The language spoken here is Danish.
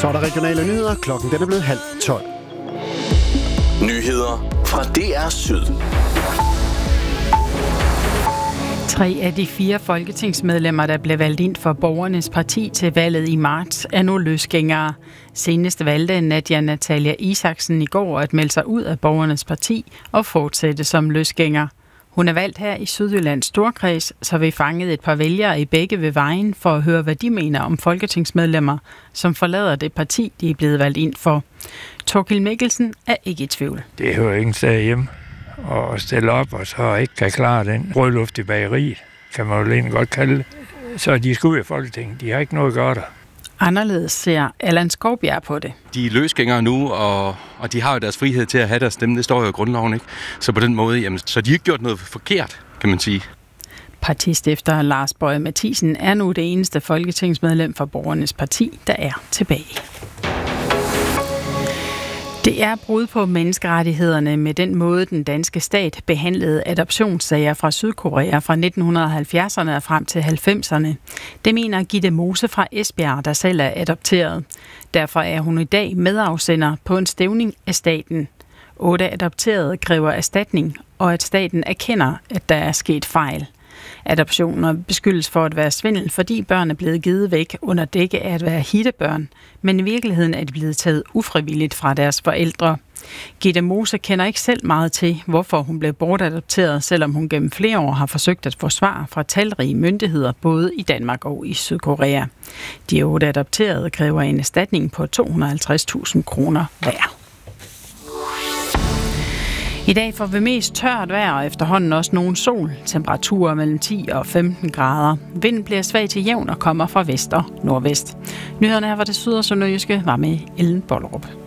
Så er der regionale nyheder. Klokken den er blevet 11:30. Nyheder fra DR Syd. 3 af de 4 folketingsmedlemmer, der blev valgt ind for Borgernes Parti til valget i marts, er nu løsgængere. Senest valgte Nadia Natalia Isaksen i går at melde sig ud af Borgernes Parti og fortsætte som løsgænger. Hun er valgt her i Sydjyllands Storkreds, så vi fangede et par vælgere i begge ved vejen for at høre, hvad de mener om folketingsmedlemmer, som forlader det parti, de er blevet valgt ind for. Torkild Mikkelsen er ikke i tvivl. Det hører ingen sted hjemme at stille op, og så ikke kan klare den rød luft i bageriet, kan man jo egentlig godt kalde det. Så de skal ud af Folketinget. De har ikke noget at gøre der. Anderledes ser Allan Skovbjerg på det. De er løsgængere nu, og de har jo deres frihed til at have deres stemme. Det står jo i grundloven, ikke? Så på den måde, jamen, så de har ikke gjort noget forkert, kan man sige. Partistifter Lars Boje Mathiesen er nu det eneste folketingsmedlem for Borgernes Parti, der er tilbage. Det er brud på menneskerettighederne med den måde, den danske stat behandlede adoptionssager fra Sydkorea fra 1970'erne og frem til 90'erne. Det mener Gitte Mose fra Esbjerg, der selv er adopteret. Derfor er hun i dag medafsender på en stævning af staten. 8 adopterede kræver erstatning, og at staten erkender, at der er sket fejl. Adoptioner beskyldes for at være svindel, fordi børn er blevet givet væk under dække af at være hittebørn, men i virkeligheden er de blevet taget ufrivilligt fra deres forældre. Gitte Mose kender ikke selv meget til, hvorfor hun blev bortadopteret, selvom hun gennem flere år har forsøgt at få svar fra talrige myndigheder, både i Danmark og i Sydkorea. De 8 adopterede kræver en erstatning på 250.000 kroner hver. I dag får vi mest tørt vejr og efterhånden også nogen sol. Temperaturer mellem 10 og 15 grader. Vinden bliver svag til jævn og kommer fra vest og nordvest. Nyhederne her fra det syd- og sønderjyske var med Ellen Bollerup.